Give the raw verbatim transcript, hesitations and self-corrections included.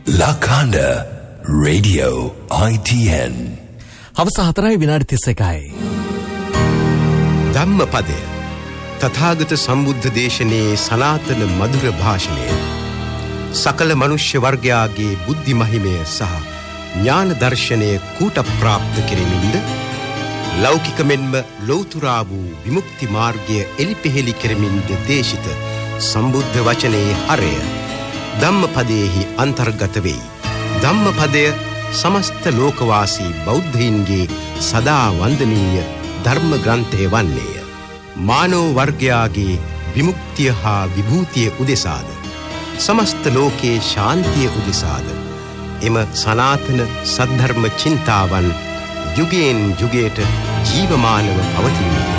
Lakanda Radio I T N. හවස හතරයි විනාඩි තිස් එකයි. ධම්මපදය තථාගත සම්බුද්ධ දේශනයේ සනාතන මధుර භාෂණය සකල මනුෂ්‍ය වර්ගයාගේ බුද්ධි මහිමය සහ ඥාන දර්ශනය කූට ප්‍රාප්ත කෙරෙමින්ද ලෞකික මෙන්ම ලෞතුරා වූ විමුක්ති මාර්ගය එලිපෙහෙලි කෙරෙමින්ද දේශිත සම්බුද්ධ වචනයේ හරය ධම්මපදයේහි අන්තර්ගත වෙයි. ධම්මපදය සමස්ත ලෝකවාසී බෞද්ධයින්ගේ සදා වන්දනීය ධර්ම ග්‍රන්ථය වන්නේය. මානව වර්ගයාගේ විමුක්තිය හා විභූතිය උදෙසාද සමස්ත ලෝකයේ ශාන්තිය උදෙසාද එම සනාතන සද්ධර්ම චින්තාවන් යුගයෙන් යුගයට ජීවමානව පවතිනවා.